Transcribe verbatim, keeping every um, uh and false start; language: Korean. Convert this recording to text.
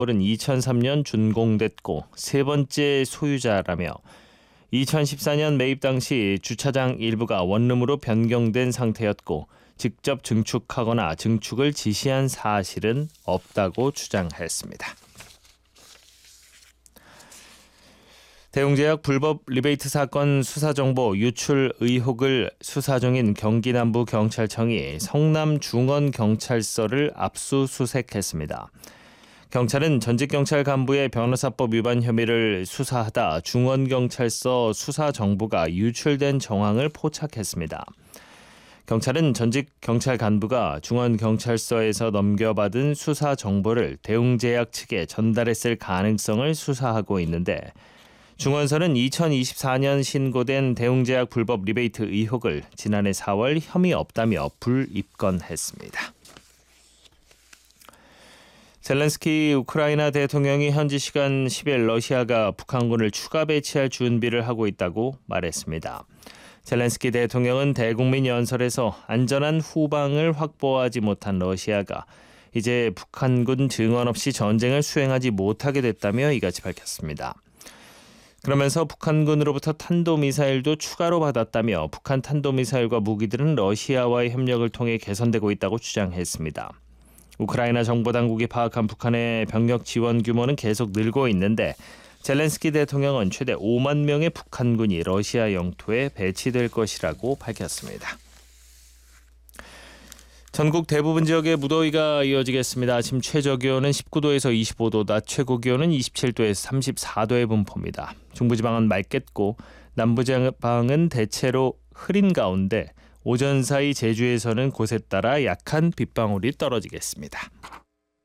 은 이천삼 년 준공됐고 세 번째 소유자라며 이천십사 년 매입 당시 주차장 일부가 원룸으로 변경된 상태였고 직접 증축하거나 증축을 지시한 사실은 없다고 주장했습니다. 대웅제약 불법 리베이트 사건 수사정보 유출 의혹을 수사 중인 경기 남부경찰청이 성남중원경찰서를 압수수색했습니다. 경찰은 전직 경찰 간부의 변호사법 위반 혐의를 수사하다 중원경찰서 수사 정보가 유출된 정황을 포착했습니다. 경찰은 전직 경찰 간부가 중원경찰서에서 넘겨받은 수사 정보를 대웅제약 측에 전달했을 가능성을 수사하고 있는데 중원서는 이천이십사 년 신고된 대웅제약 불법 리베이트 의혹을 지난해 사월 혐의 없다며 불입건했습니다. 젤렌스키 우크라이나 대통령이 현지 시간 십 일 러시아가 북한군을 추가 배치할 준비를 하고 있다고 말했습니다. 젤렌스키 대통령은 대국민 연설에서 안전한 후방을 확보하지 못한 러시아가 이제 북한군 증언 없이 전쟁을 수행하지 못하게 됐다며 이같이 밝혔습니다. 그러면서 북한군으로부터 탄도미사일도 추가로 받았다며 북한 탄도미사일과 무기들은 러시아와의 협력을 통해 개선되고 있다고 주장했습니다. 우크라이나 정보당국이 파악한 북한의 병력 지원 규모는 계속 늘고 있는데 젤렌스키 대통령은 최대 오만 명의 북한군이 러시아 영토에 배치될 것이라고 밝혔습니다. 전국 대부분 지역에 무더위가 이어지겠습니다. 아침 최저기온은 십구 도에서 이십오 도, 낮 최고기온은 이십칠 도에서 삼십사 도의 분포입니다. 중부지방은 맑겠고 남부지방은 대체로 흐린 가운데 오전 사이 제주에서는 곳에 따라 약한 빗방울이 떨어지겠습니다.